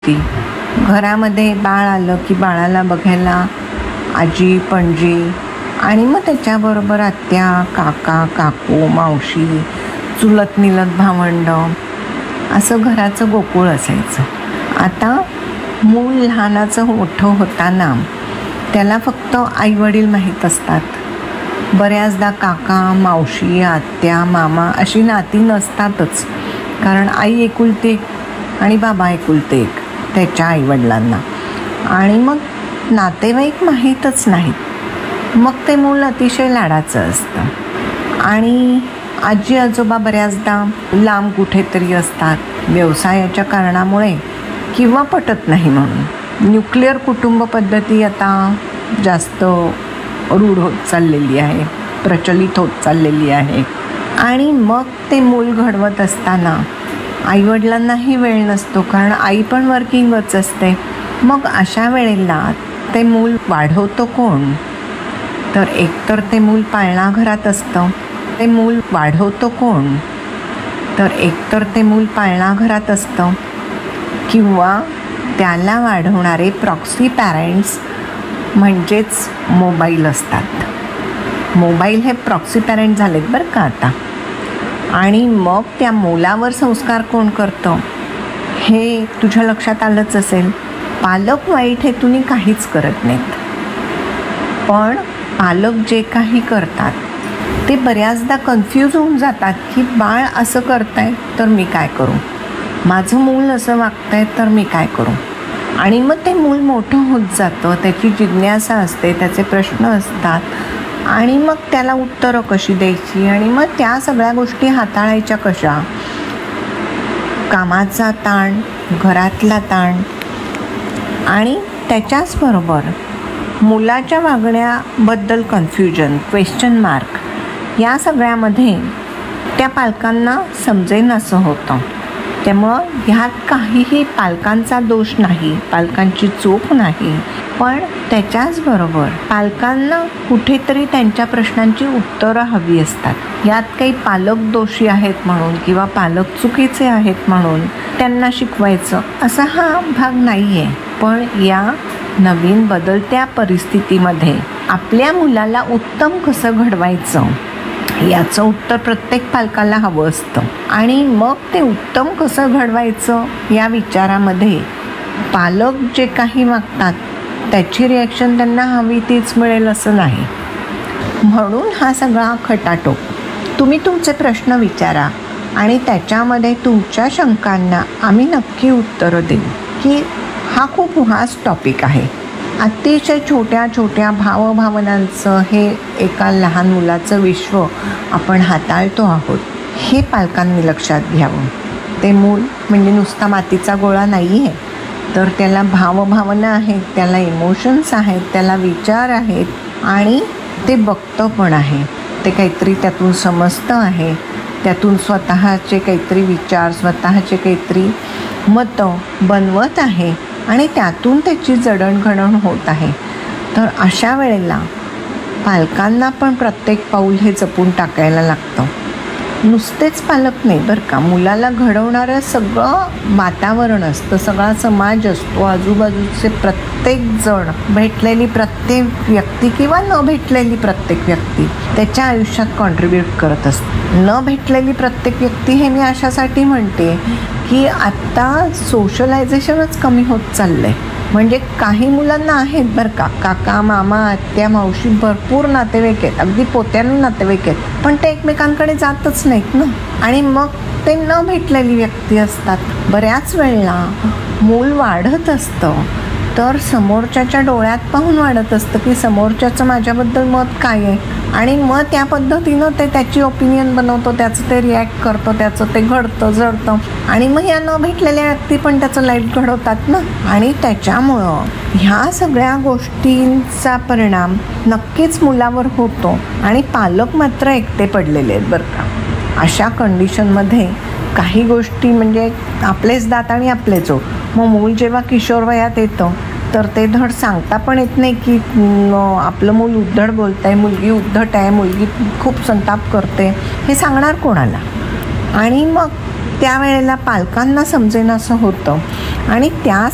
की घरामध्ये बाळ आलं की बाळाला बघायला आजी पणजी आणि मग त्याच्याबरोबर आत्या काका काकू मावशी चुलत निलत भावंड असं घराचं गोकुळ असायचं. आता मूल लहानाचं मोठं होताना त्याला फक्त आईवडील माहीत असतात. बऱ्याचदा काका मावशी आत्या मामा अशी नाती नसतातच, कारण आई एकुलती एक आणि बाबा एकुलते एक त्याच्या आईवडिलांना, आणि मग नातेवाईक माहीतच नाहीत. मग ते मूल अतिशय लाडाचं असतं आणि आजी आजोबा बऱ्याचदा लांब कुठेतरी असतात व्यवसायाच्या कारणामुळे किंवा पटत नाही म्हणून. न्यूक्लिअर कुटुंब पद्धती आता जास्त रूढ होत चाललेली आहे, प्रचलित होत चाललेली आहे. आणि मग ते मूल घडवत असताना आईवडिलांनाही वेळ नसतो, कारण आई पण वर्किंगच असते. मग अशा वेळेला ते मूल वाढवतो कोण? तर एकतर ते मूल पाळणाघरात असतं. ते मूल वाढवतो कोण? तर एकतर ते मूल पाळणाघरात असतं किंवा त्याला वाढवणारे प्रॉक्सी पॅरेंट्स म्हणजेच मोबाईल असतात. मोबाईल हे प्रॉक्सी पॅरेंट झालेत बरं का आता. आणि मग त्या मुलावर संस्कार कोण करतं हे तुझ्या लक्षात आलंच असेल. पालक वाईट हेतून काहीच करत नाहीत, पण पालक जे काही करतात ते बऱ्याचदा कन्फ्यूज होऊन जातात की बाळ असं करतंय तर मी काय करू, माझं मूल असं वागतंय तर मी काय करू. आणि मग ते मूल मोठं होत जातं, त्याची जिज्ञासा असते, त्याचे प्रश्न असतात आणि मग त्याला उत्तरं कशी द्यायची आणि मग त्या सगळ्या गोष्टी हाताळायच्या कशा. कामाचा ताण, घरातला ताण आणि त्याच्याचबरोबर मुलाच्या वागण्याबद्दल कन्फ्युजन, क्वेश्चन मार्क, या सगळ्यामध्ये त्या पालकांना समजेन असं होतं. त्यामुळं ह्यात काहीही पालकांचा दोष नाही, पालकांची चूक नाही, पण त्याच्याचबरोबर पालकांना कुठेतरी त्यांच्या प्रश्नांची उत्तरं हवी असतात. यात काही पालक दोषी आहेत म्हणून किंवा पालक चुकीचे आहेत म्हणून त्यांना शिकवायचं असा हा भाग नाही आहे. पण या नवीन बदलत्या परिस्थितीमध्ये आपल्या मुलाला उत्तम कसं घडवायचं याचं उत्तर प्रत्येक पालकाला हवं असतं. आणि मग ते उत्तम कसं घडवायचं या विचारामध्ये पालक जे काही मागतात त्याची रिॲक्शन त्यांना हवी तीच मिळेल असं नाही. म्हणून हा सगळा खटाटोप. तुम्ही तुमचे प्रश्न विचारा आणि त्याच्यामध्ये तुमच्या शंकांना आम्ही नक्की उत्तरं देऊ. की हा खूप व्हास्ट टॉपिक आहे. अतिशय छोट्या छोट्या भावभावनांचं हे एका लहान मुलाचं विश्व आपण हाताळतो आहोत, हे पालकांनी लक्षात घ्यावं. ते मूल म्हणजे नुसता मातीचा गोळा नाही आहे, तर त्याला भावभावना आहेत, त्याला इमोशन्स आहेत, त्याला विचार आहेत आणि ते बघतं पण आहे. ते काहीतरी त्यातून समजतं आहे, त्यातून स्वतःचे काहीतरी विचार, स्वतःचे काहीतरी मतं बनवत आहे आणि त्यातून त्याची जडणघडण होत आहे. तर अशा वेळेला पालकांना पण प्रत्येक पाऊल हे जपून टाकायला लागतं. नुसतेच पालक नाही बरं का, मुलाला घडवणारं सगळं वातावरण असतं, सगळा समाज असतो, आजूबाजूचे प्रत्येक जण, भेटलेली प्रत्येक व्यक्ती किंवा न भेटलेली प्रत्येक व्यक्ती त्याच्या आयुष्यात कॉन्ट्रीब्यूट करत असते. न भेटलेली प्रत्येक व्यक्ती हे मी अशासाठी म्हणते की आत्ता सोशलायझेशनच कमी होत चाललं आहे. म्हणजे काही मुलांना आहेत बरं का, काका मामा आत्या मावशी भरपूर नातेवाईक आहेत, अगदी पोत्यानं नातेवाईक आहेत, पण ते एकमेकांकडे जातच नाहीत ना. आणि मग ते न भेटलेली व्यक्ती असतात. बऱ्याच वेळेला मूल वाढत असतं तर समोरच्याच्या डोळ्यात पाहून वाढत असतं की समोरच्याचं माझ्याबद्दल मत काय आहे, आणि मग त्या पद्धतीनं ते त्याची ओपिनियन बनवतो, त्याचं ते रिॲक्ट करतो, त्याचं ते घडतं जडतं. आणि मग या न भेटलेल्या व्यक्ती पण त्याचं लाईफ घडवतात ना. आणि त्याच्यामुळं ह्या सगळ्या गोष्टींचा परिणाम नक्कीच मुलावर होतो आणि पालक मात्र एकटे पडलेले आहेत बरं का. अशा कंडिशनमध्ये काही गोष्टी म्हणजे आपलेच दात आणि आपलेच ओठ. मग मूल जेव्हा किशोरवयात येतं तर ते धड सांगता पण येत नाही की आपलं मूल उद्धट बोलत आहे, मुलगी उद्धट आहे, मुलगी खूप संताप करते, हे सांगणार कोणाला. आणि मग त्यावेळेला पालकांना समजेन असं होतं आणि त्या